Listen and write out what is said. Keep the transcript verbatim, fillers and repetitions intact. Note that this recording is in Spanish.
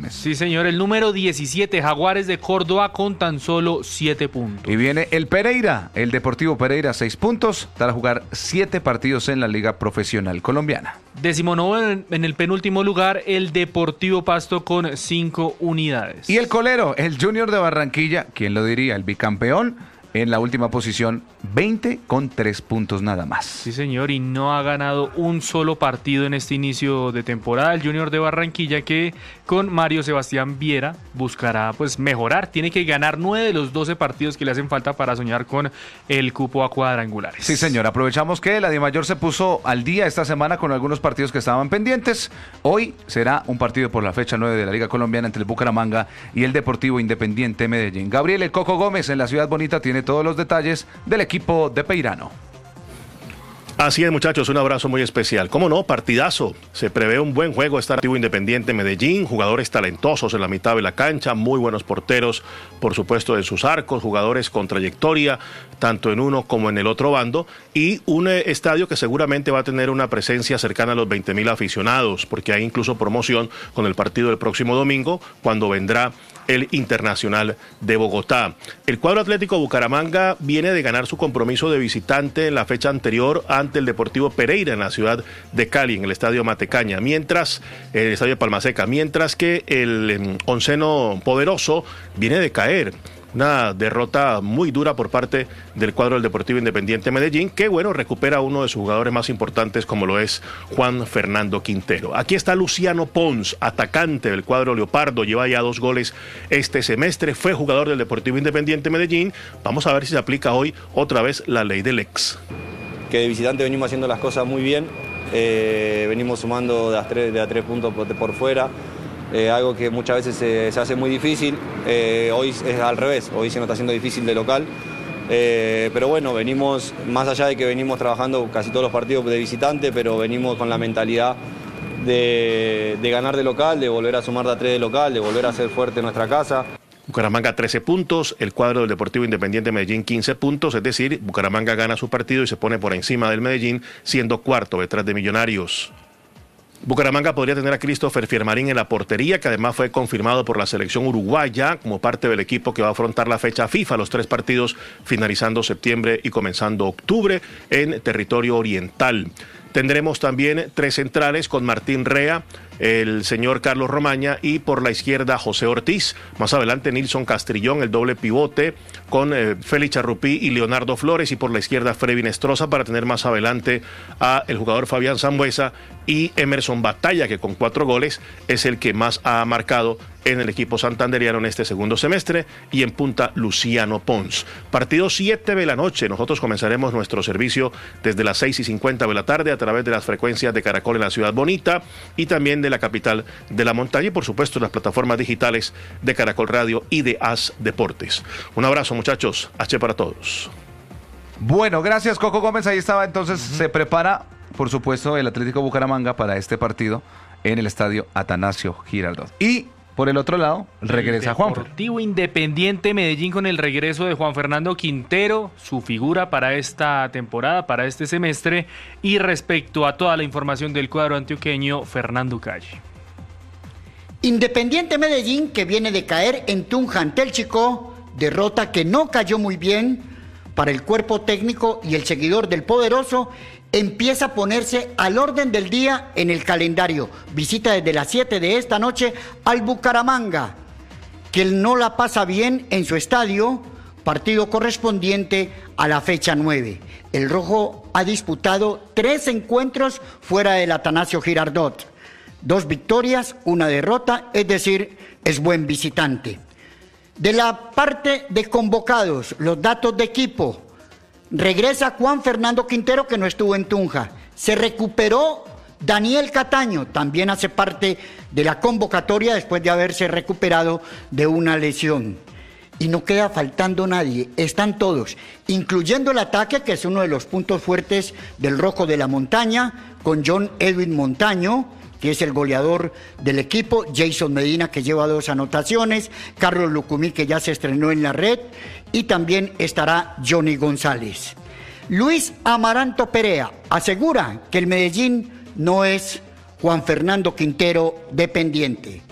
Gómez. Sí, señor, el número diecisiete, Jaguares de Córdoba, con tan solo siete puntos. Y viene el Pereira, el Deportivo Pereira, seis puntos, para jugar siete partidos en la Liga Profesional Colombiana. Decimonoveno en el penúltimo lugar, el Deportivo Pasto con cinco unidades. Y el colero, el Junior de Barranquilla, ¿quién lo diría? El bicampeón, en la última posición, veinte con tres puntos nada más. Sí, señor, y no ha ganado un solo partido en este inicio de temporada. El Junior de Barranquilla, que con Mario Sebastián Viera buscará pues mejorar. Tiene que ganar nueve de los doce partidos que le hacen falta para soñar con el cupo a cuadrangulares. Sí, señor, aprovechamos que la Dimayor se puso al día esta semana con algunos partidos que estaban pendientes. Hoy será un partido por la fecha nueve de la Liga Colombiana entre el Bucaramanga y el Deportivo Independiente Medellín. Gabriel El Coco Gómez en la Ciudad Bonita tiene todos los detalles del equipo de Peirano. Así es, muchachos, un abrazo muy especial. ¿Cómo no? Partidazo. Se prevé un buen juego este Deportivo Independiente Medellín, jugadores talentosos en la mitad de la cancha, muy buenos porteros, por supuesto, en sus arcos, jugadores con trayectoria, tanto en uno como en el otro bando, y un eh, estadio que seguramente va a tener una presencia cercana a los veinte mil aficionados, porque hay incluso promoción con el partido del próximo domingo, cuando vendrá el Internacional de Bogotá. El cuadro Atlético Bucaramanga viene de ganar su compromiso de visitante en la fecha anterior ante el Deportivo Pereira en la ciudad de Cali, en el Estadio Matecaña, mientras, el Estadio Palmaseca, mientras que el eh, onceno poderoso viene de caer. Una derrota muy dura por parte del cuadro del Deportivo Independiente Medellín, que bueno, recupera a uno de sus jugadores más importantes, como lo es Juan Fernando Quintero. Aquí está Luciano Pons, atacante del cuadro Leopardo, lleva ya dos goles este semestre, fue jugador del Deportivo Independiente Medellín. Vamos a ver si se aplica hoy otra vez la ley del ex. Que de visitante venimos haciendo las cosas muy bien, eh, venimos sumando de a tres, de a tres puntos por, por fuera. Eh, algo que muchas veces se, se hace muy difícil, eh, hoy es al revés, hoy se nos está haciendo difícil de local, eh, pero bueno, venimos, más allá de que venimos trabajando casi todos los partidos de visitante, pero venimos con la mentalidad de, de ganar de local, de volver a sumar de a tres de local, de volver a ser fuerte en nuestra casa. Bucaramanga trece puntos, el cuadro del Deportivo Independiente Medellín quince puntos, es decir, Bucaramanga gana su partido y se pone por encima del Medellín, siendo cuarto detrás de Millonarios. Bucaramanga podría tener a Christopher Fiermarín en la portería, que además fue confirmado por la selección uruguaya como parte del equipo que va a afrontar la fecha FIFA, los tres partidos finalizando septiembre y comenzando octubre en territorio oriental. Tendremos también tres centrales con Martín Rea, el señor Carlos Romaña y por la izquierda José Ortiz. Más adelante Nilson Castrillón, el doble pivote con eh, Félix Charrupí y Leonardo Flores, y por la izquierda Frevin Estroza, para tener más adelante a el jugador Fabián Sambuesa y Emerson Batalla, que con cuatro goles es el que más ha marcado en el equipo santanderiano en este segundo semestre, y en punta Luciano Pons. Partido siete de la noche, nosotros comenzaremos nuestro servicio desde las seis y cincuenta de la tarde a través de las frecuencias de Caracol en la Ciudad Bonita y también de la capital de la montaña, y por supuesto las plataformas digitales de Caracol Radio y de As Deportes. Un abrazo, muchachos, H para todos. Bueno, gracias Coco Gómez, ahí estaba entonces, uh-huh. Se prepara por supuesto el Atlético Bucaramanga para este partido en el estadio Atanasio Girardot. Y por el otro lado, regresa Juan. Deportivo Independiente Medellín con el regreso de Juan Fernando Quintero, su figura para esta temporada, para este semestre. Y respecto a toda la información del cuadro antioqueño, Fernando Calle. Independiente Medellín, que viene de caer en Tunja ante el Chicó, derrota que no cayó muy bien para el cuerpo técnico y el seguidor del poderoso, empieza a ponerse al orden del día en el calendario. Visita desde las siete de esta noche al Bucaramanga, que él no la pasa bien en su estadio, partido correspondiente a la fecha nueve. El rojo ha disputado tres encuentros fuera del Atanasio Girardot. Dos victorias, una derrota, es decir, es buen visitante. De la parte de convocados, los datos de equipo. Regresa Juan Fernando Quintero, que no estuvo en Tunja. Se recuperó Daniel Cataño, también hace parte de la convocatoria después de haberse recuperado de una lesión. Y no queda faltando nadie, están todos, incluyendo el ataque, que es uno de los puntos fuertes del Rojo de la Montaña, con John Edwin Montaño, que es el goleador del equipo, Jason Medina, que lleva dos anotaciones, Carlos Lucumí, que ya se estrenó en la red, y también estará Johnny González. Luis Amaranto Perea asegura que el Medellín no es Juan Fernando Quintero dependiente.